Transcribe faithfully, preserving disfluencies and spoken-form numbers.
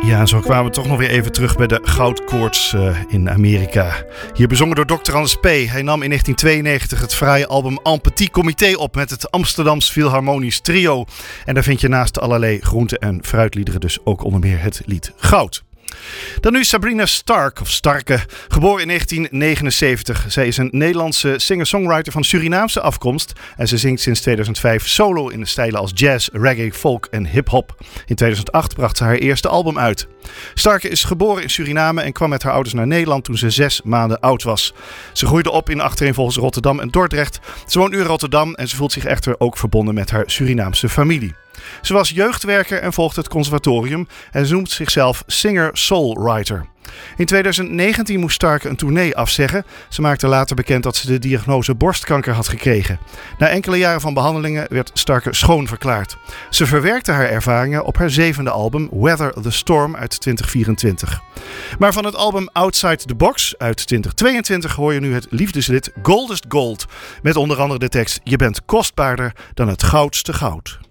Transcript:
Ja, zo kwamen we toch nog weer even terug bij de goudkoorts uh, in Amerika. Hier bezongen door dokter Anders P. Hij nam in negentien tweeënnegentig het fraaie album En Petit Comité op met het Amsterdams Philharmonisch Trio. En daar vind je naast allerlei groente- en fruitliederen dus ook onder meer het lied Goud. Dan nu Sabrina Stark, of Starke, geboren in negentien negenenzeventig. Zij is een Nederlandse singer-songwriter van Surinaamse afkomst. En ze zingt sinds tweeduizend vijf solo in de stijlen als jazz, reggae, folk en hip-hop. In tweeduizend acht bracht ze haar eerste album uit. Starke is geboren in Suriname en kwam met haar ouders naar Nederland toen ze zes maanden oud was. Ze groeide op in achtereenvolgens Rotterdam en Dordrecht. Ze woont nu in Rotterdam en ze voelt zich echter ook verbonden met haar Surinaamse familie. Ze was jeugdwerker en volgde het conservatorium en ze noemt zichzelf singer-songwriter. In tweeduizend negentien moest Starke een tournee afzeggen. Ze maakte later bekend dat ze de diagnose borstkanker had gekregen. Na enkele jaren van behandelingen werd Starke schoon verklaard. Ze verwerkte haar ervaringen op haar zevende album Weather the Storm uit twintig vierentwintig. Maar van het album Outside the Box uit twintig tweeëntwintig hoor je nu het liefdeslied Goldest Gold. Met onder andere de tekst: je bent kostbaarder dan het goudste goud.